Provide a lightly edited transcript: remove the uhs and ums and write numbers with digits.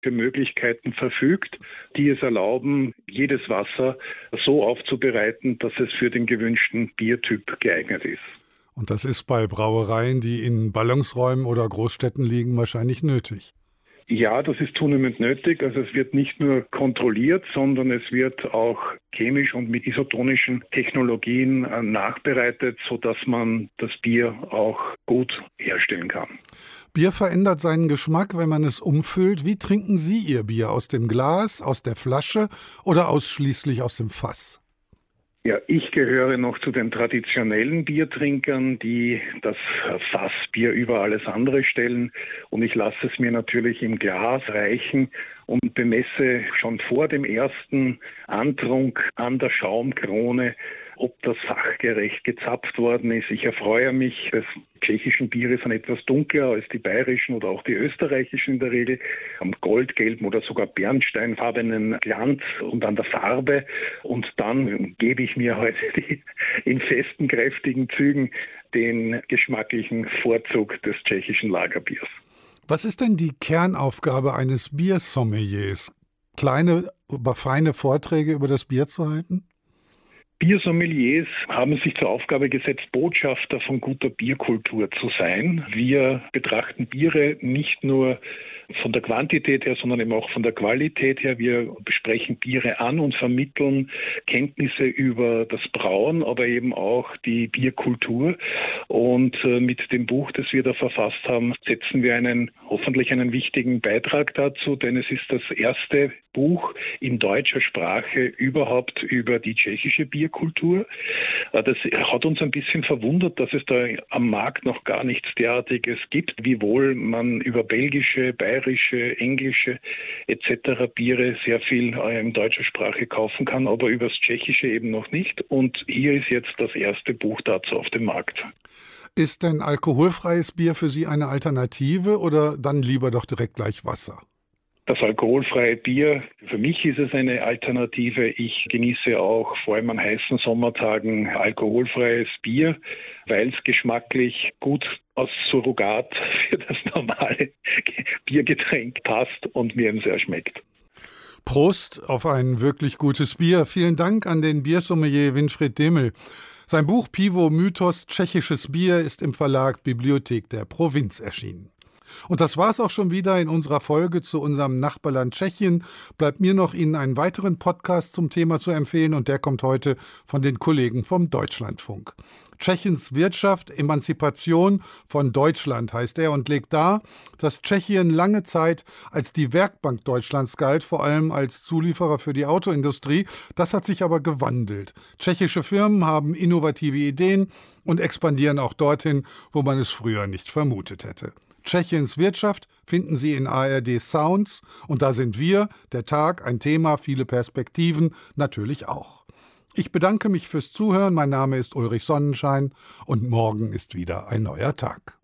Möglichkeiten verfügt, die es erlauben, jedes Wasser so aufzubereiten, dass es für den gewünschten Biertyp geeignet ist. Und das ist bei Brauereien, die in Ballungsräumen oder Großstädten liegen, wahrscheinlich nötig. Ja, das ist zunehmend nötig. Also es wird nicht nur kontrolliert, sondern es wird auch chemisch und mit isotonischen Technologien nachbereitet, sodass man das Bier auch gut herstellen kann. Bier verändert seinen Geschmack, wenn man es umfüllt. Wie trinken Sie Ihr Bier? Aus dem Glas, aus der Flasche oder ausschließlich aus dem Fass? Ja, ich gehöre noch zu den traditionellen Biertrinkern, die das Fassbier über alles andere stellen. Und ich lasse es mir natürlich im Glas reichen und bemesse schon vor dem ersten Antrunk an der Schaumkrone, ob das fachgerecht gezapft worden ist. Ich erfreue mich, dass tschechischen Biere sind etwas dunkler als die bayerischen oder auch die österreichischen in der Regel, am goldgelben oder sogar bernsteinfarbenen Glanz und an der Farbe. Und dann gebe ich mir heute in festen, kräftigen Zügen den geschmacklichen Vorzug des tschechischen Lagerbiers. Was ist denn die Kernaufgabe eines Biersommeliers? Kleine, aber feine Vorträge über das Bier zu halten? Biersommeliers haben sich zur Aufgabe gesetzt, Botschafter von guter Bierkultur zu sein. Wir betrachten Biere nicht nur von der Quantität her, sondern eben auch von der Qualität her. Wir besprechen Biere an und vermitteln Kenntnisse über das Brauen, aber eben auch die Bierkultur. Und mit dem Buch, das wir da verfasst haben, setzen wir hoffentlich einen wichtigen Beitrag dazu, denn es ist das erste Buch in deutscher Sprache überhaupt über die tschechische Bierkultur. Das hat uns ein bisschen verwundert, dass es da am Markt noch gar nichts derartiges gibt, wiewohl man über belgische, bayerische, englische etc. Biere sehr viel in deutscher Sprache kaufen kann, aber über das Tschechische eben noch nicht. Und hier ist jetzt das erste Buch dazu auf dem Markt. Ist denn alkoholfreies Bier für Sie eine Alternative oder dann lieber doch direkt gleich Wasser? Das alkoholfreie Bier, für mich ist es eine Alternative. Ich genieße auch vor allem an heißen Sommertagen alkoholfreies Bier, weil es geschmacklich gut als Surrogat für das normale Biergetränk passt und mir eben sehr schmeckt. Prost auf ein wirklich gutes Bier. Vielen Dank an den Biersommelier Winfried Demel. Sein Buch Pivo Mythos Tschechisches Bier ist im Verlag Bibliothek der Provinz erschienen. Und das war's auch schon wieder in unserer Folge zu unserem Nachbarland Tschechien. Bleibt mir noch, Ihnen einen weiteren Podcast zum Thema zu empfehlen und der kommt heute von den Kollegen vom Deutschlandfunk. Tschechiens Wirtschaft, Emanzipation von Deutschland heißt er und legt dar, dass Tschechien lange Zeit als die Werkbank Deutschlands galt, vor allem als Zulieferer für die Autoindustrie. Das hat sich aber gewandelt. Tschechische Firmen haben innovative Ideen und expandieren auch dorthin, wo man es früher nicht vermutet hätte. Tschechiens Wirtschaft finden Sie in ARD Sounds und da sind wir, der Tag, ein Thema, viele Perspektiven, natürlich auch. Ich bedanke mich fürs Zuhören, mein Name ist Ulrich Sonnenschein und morgen ist wieder ein neuer Tag.